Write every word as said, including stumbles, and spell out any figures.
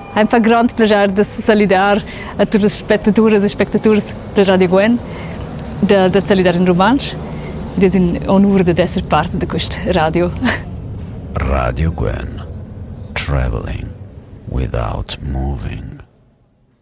È un grande piacere di saludare a tutte le spettatori e spettatori di Radio Gwen, di saludare in romanzo. Ed è un onore di essere parte di questa radio. Radio Gwen, traveling without moving.